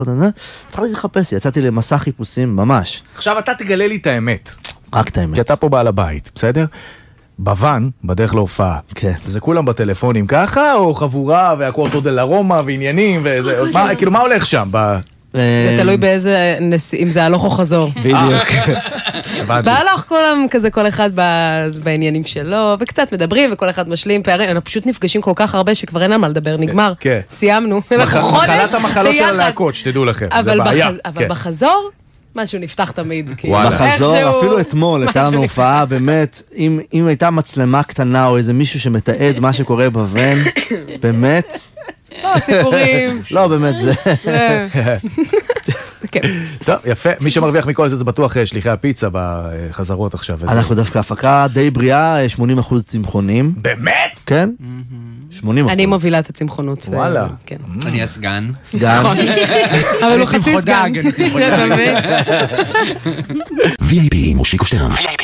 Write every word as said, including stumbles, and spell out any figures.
התחלתי לחפש, יצאתי למסע חיפושים ממש. עכשיו אתה תגלה לי את האמת. רק את האמת. כי אתה פה בעל הבית, בסדר? בוון, בדרך להופעה. כן. זה כולם בטלפונים ככה, או חבורה, והקורטו דל ארומה, ועניינים, וזה, מה, כאילו, מה הולך שם? זה תלוי באיזה, אם זה הלוך או חזור. בדיוק. בהלוך כולם כזה, כל אחד בעניינים שלו, וקצת מדברים, וכל אחד משלים פערים, אנחנו פשוט נפגשים כל כך הרבה, שכבר אין על מה לדבר, נגמר. סיימנו. מחלת המחלות של הלהקות, שתדעו לכם, זה בעיה. אבל בחזור, משהו נפתח תמיד. בחזור, אפילו אתמול, הייתה לנו הופעה, באמת, אם הייתה מצלמה קטנה, או איזה מישהו שמתעד מה שקורה בוון, באמת, לא, סיפורים. לא, באמת זה. טוב, יפה. מי שמרוויח מכל זה, זה בטוח שליחי הפיצה בחזרות עכשיו. אנחנו דווקא הפקה די בריאה, שמונים אחוז צמחונים. באמת? כן. שמונים אחוז. אני מובילה את הצמחונות. וואלה. אני הסגן. סגן. אבל הוא חצי סגן. וי איי פי מושיקו שטרן.